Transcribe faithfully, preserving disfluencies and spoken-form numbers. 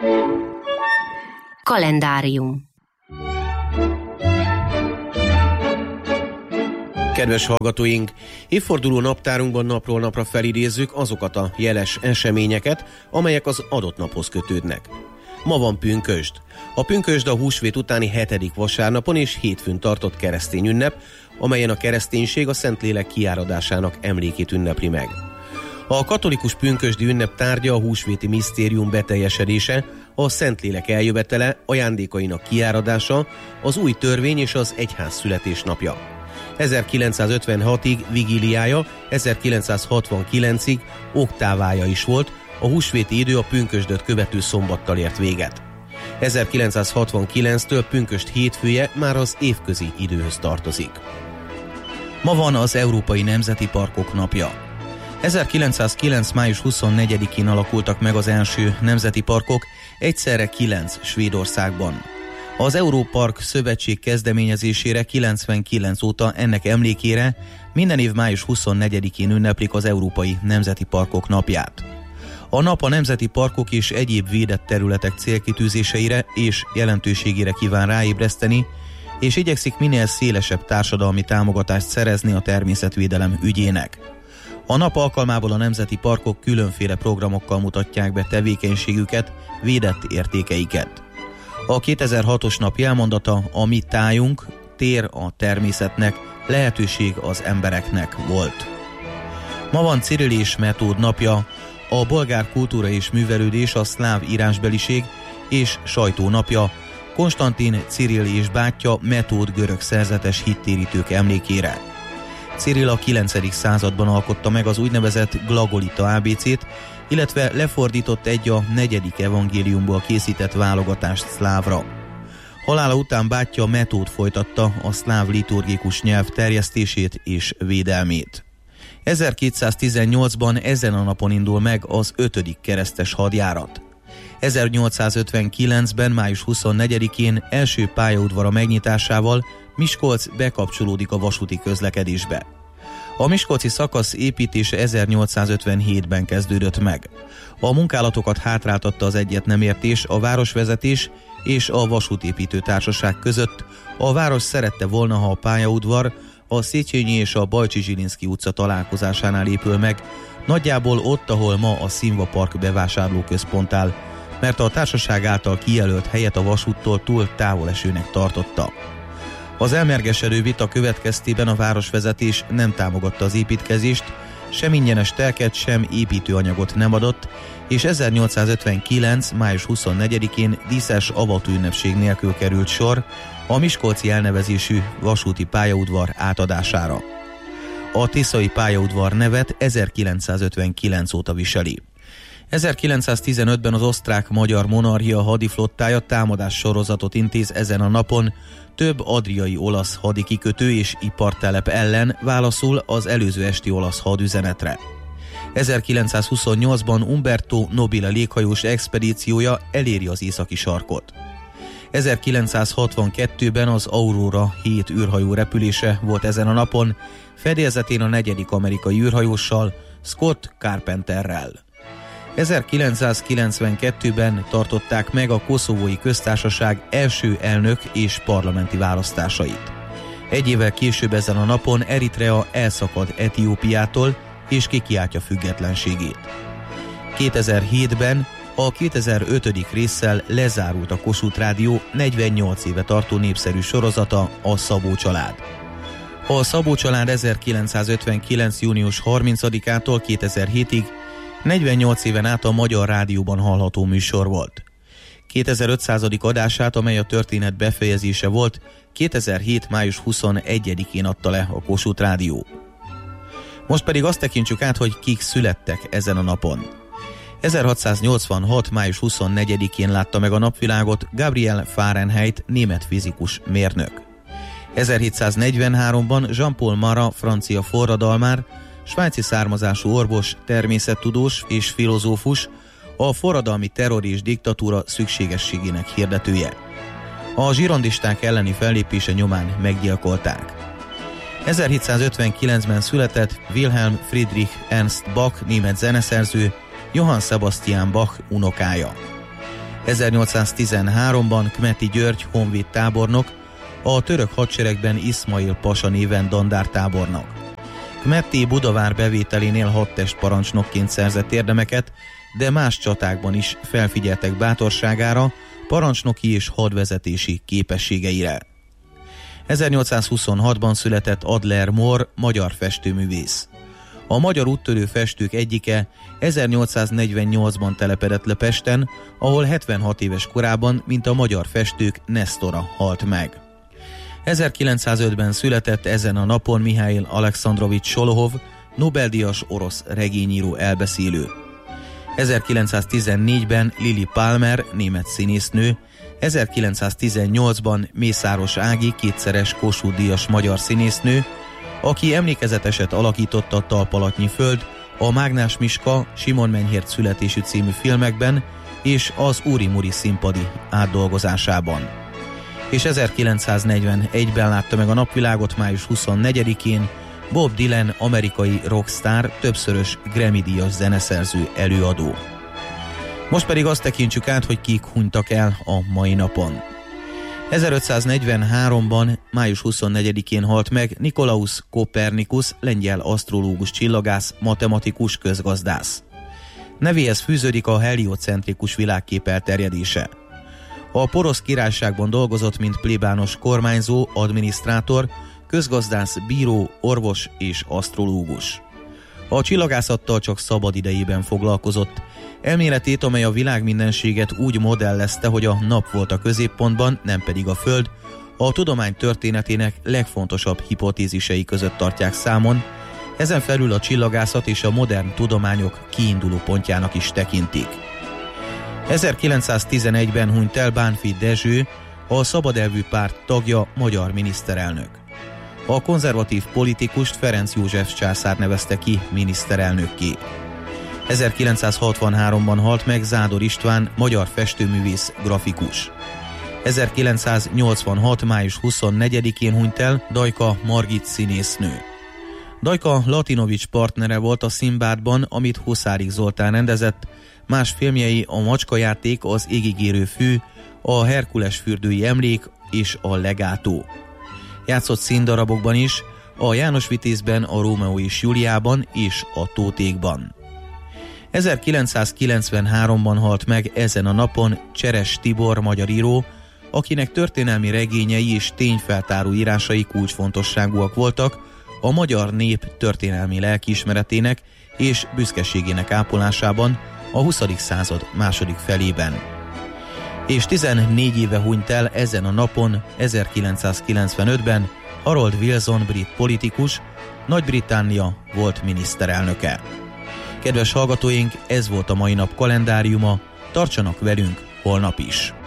Kalendárium. Kedves hallgatóink, évforduló naptárunkban napról napra felidézzük azokat a jeles eseményeket, amelyek az adott naphoz kötődnek. Ma van pünkösd. A pünkösd a húsvét utáni hetedik vasárnapon és hétfőn tartott keresztény ünnep, amelyen a kereszténység a Szentlélek kiáradásának emlékét ünnepli meg. A katolikus pünkösdi ünnep tárgya a húsvéti misztérium beteljesedése, a Szentlélek eljövetele, ajándékainak kiáradása, az új törvény és az egyház születésnapja. ezerkilencszázötvenhatig vigíliája, ezerkilencszázhatvankilencig oktávája is volt, a húsvéti idő a pünkösdöt követő szombattal ért véget. ezerkilencszázhatvankilenctől pünkösd hétfője már az évközi időhöz tartozik. Ma van az Európai Nemzeti Parkok napja. ezerkilencszázkilenc. május huszonnegyedikén alakultak meg az első nemzeti parkok, egyszerre kilenc Svédországban. Az Európark Szövetség kezdeményezésére kilencvenkilenc óta ennek emlékére minden év május huszonnegyedikén ünneplik az Európai Nemzeti Parkok napját. A nap a nemzeti parkok és egyéb védett területek célkitűzéseire és jelentőségére kíván ráébreszteni, és igyekszik minél szélesebb társadalmi támogatást szerezni a természetvédelem ügyének. A nap alkalmából a nemzeti parkok különféle programokkal mutatják be tevékenységüket, védett értékeiket. A kétezer-hatos nap jelmondata a mi tájunk, tér a természetnek, lehetőség az embereknek volt. Ma van Cirill és Metód napja, a bolgár kultúra és művelődés, a szláv írásbeliség és sajtó napja, Konstantin, Cirill és bátyja Metód görög szerzetes hittérítők emlékére. Cirill a kilencedik században alkotta meg az úgynevezett glagolita á bé cét, illetve lefordított egy a negyedik evangéliumból készített válogatást szlávra. Halála után bátyja Metód folytatta a szláv liturgikus nyelv terjesztését és védelmét. ezerkétszáztizennyolcban ezen a napon indul meg az ötödik keresztes hadjárat. ezernyolcszázötvenkilencben. május huszonnegyedikén első pályaudvara megnyitásával Miskolc bekapcsolódik a vasúti közlekedésbe. A miskolci szakasz építése ezernyolcszázötvenhétben kezdődött meg. A munkálatokat hátráltatta az egyetnemértés a városvezetés és a vasútépítő társaság között. A város szerette volna, ha a pályaudvar a Széchenyi és a Bajcsi-Zsilinszky utca találkozásánál épül meg, nagyjából ott, ahol ma a Színva Park bevásárlóközpont áll, mert a társaság által kijelölt helyet a vasúttól túl távolesőnek tartotta. Az elmérgesedő vita következtében a városvezetés nem támogatta az építkezést, sem ingyenes telket, sem építőanyagot nem adott, és ezernyolcszázötvenkilenc. május huszonnegyedikén díszes avatóünnepség nélkül került sor a miskolci elnevezésű vasúti pályaudvar átadására. A tiszai pályaudvar nevet ezerkilencszázötvenkilenc óta viseli. ezerkilencszáztizenötben az osztrák-magyar monarchia hadiflottája támadás sorozatot intéz ezen a napon több adriai olasz hadikikötő és ipartelep ellen, válaszul az előző esti olasz hadüzenetre. ezerkilencszázhuszonnyolcban Umberto Nobile léghajós expedíciója eléri az északi sarkot. ezerkilencszázhatvankettőben az Aurora hét űrhajó repülése volt ezen a napon, fedélzetén a negyedik amerikai űrhajóssal, Scott Carpenterrel. ezerkilencszázkilencvenkettőben tartották meg a Koszovói Köztársaság első elnök és parlamenti választásait. Egy évvel később ezen a napon Eritrea elszakad Etiópiától és kikiáltja függetlenségét. kétezer-hétben a kétezer-ötödik résszel lezárult a Kossuth Rádió negyvennyolc éve tartó népszerű sorozata, a Szabó család. A Szabó család ezerkilencszázötvenkilenc. június harmincadikától kétezer-hétig negyvennyolc éven át a Magyar Rádióban hallható műsor volt. kétezer-ötszázadik adását, amely a történet befejezése volt, kétezer-hét. május huszonegyedikén adta le a Kossuth Rádió. Most pedig azt tekintsük át, hogy kik születtek ezen a napon. ezerhatszáznyolcvanhat. május huszonnegyedikén látta meg a napvilágot Gabriel Fahrenheit, német fizikus mérnök. ezerhétszáznegyvenháromban Jean-Paul Marat, francia forradalmár, svájci származású orvos, természettudós és filozófus, a forradalmi terror és diktatúra szükségességének hirdetője. A zsirondisták elleni fellépése nyomán meggyilkolták. ezerhétszázötvenkilencben született Wilhelm Friedrich Ernst Bach, német zeneszerző, Johann Sebastian Bach unokája. ezernyolcszáztizenháromban Kmeti György honvéd tábornok, a török hadseregben Iszmail Pasa néven dandártábornok. Kmeti Budavár bevételénél hadtestparancsnokként szerzett érdemeket, de más csatákban is felfigyeltek bátorságára, parancsnoki és hadvezetési képességeire. ezernyolcszázhuszonhatban született Adler Mór, magyar festőművész. A magyar úttörő festők egyike ezernyolcszáznegyvennyolcban telepedett le Pesten, ahol hetvenhat éves korában, mint a magyar festők Nestora halt meg. ezerkilencszázötben született ezen a napon Mihail Alekszandrovics Solohov, Nobel-díjas orosz regényíró elbeszélő. ezerkilencszáztizennégyben Lili Palmer, német színésznő, ezerkilencszáztizennyolcban Mészáros Ági, kétszeres Kossuth-díjas magyar színésznő, aki emlékezeteset alakított a Talpalatnyi föld, a Mágnás Miska, Simon Menyhért születésű című filmekben és az Úri Muri színpadi átdolgozásában. És ezerkilencszáznegyvenegyben látta meg a napvilágot május huszonnegyedikén Bob Dylan, amerikai rockstar, többszörös Grammy-díjas zeneszerző, előadó. Most pedig azt tekintsük át, hogy kik hunytak el a mai napon. ezerötszáznegyvenháromban, május huszonnegyedikén halt meg Nikolaus Kopernikus, lengyel asztrológus, csillagász, matematikus, közgazdász. Nevéhez fűződik a heliocentrikus világkép elterjedése. A Porosz Királyságban dolgozott, mint plébános kormányzó, adminisztrátor, közgazdász, bíró, orvos és asztrológus. A csillagászattal csak szabad idejében foglalkozott. Elméletét, amely a világmindenséget úgy modellezte, hogy a nap volt a középpontban, nem pedig a föld, a tudomány történetének legfontosabb hipotézisei között tartják számon, ezen felül a csillagászat és a modern tudományok kiinduló pontjának is tekintik. ezerkilencszáztizenegyben hunyt el Bánffy Dezső, a Szabadelvű Párt tagja, magyar miniszterelnök. A konzervatív politikust Ferenc József császár nevezte ki miniszterelnökké. ezerkilencszázhatvanháromban halt meg Zádor István, magyar festőművész, grafikus. ezerkilencszáznyolcvanhat. május huszonnegyedikén hunyt el Dajka Margit színésznő. Dajka Latinovics partnere volt a Szimbádban, amit Huszárik Zoltán rendezett, más filmjei a Macskajáték, az Égigérő fű, a Herkules fürdői emlék és a Legátó. Játszott színdarabokban is, a János Vitézben, a Rómeó és Júliában és a Tótékban. ezerkilencszázkilencvenháromban halt meg ezen a napon Cseres Tibor, magyar író, akinek történelmi regényei és tényfeltáró írásai kulcsfontosságúak voltak a magyar nép történelmi lelkiismeretének és büszkeségének ápolásában a huszadik század második felében. És tizennégy éve hunyt el ezen a napon, ezerkilencszázkilencvenötben Harold Wilson, brit politikus, Nagy-Britannia volt miniszterelnöke. Kedves hallgatóink, ez volt a mai nap kalendáriuma, tartsanak velünk holnap is!